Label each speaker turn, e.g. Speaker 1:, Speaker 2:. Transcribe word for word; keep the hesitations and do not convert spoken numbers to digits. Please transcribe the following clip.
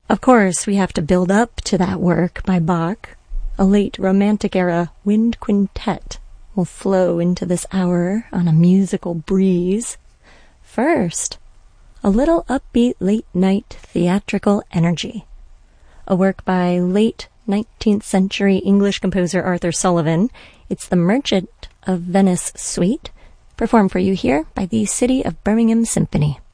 Speaker 1: Of course, we have to build up to that work by Bach. A late Romantic-era wind quintet will flow into this hour on a musical breeze. First, a little upbeat late-night theatrical energy. A work by late nineteenth century English composer Arthur Sullivan. It's the Merchant of Venice Suite, performed for you here by the City of Birmingham Symphony.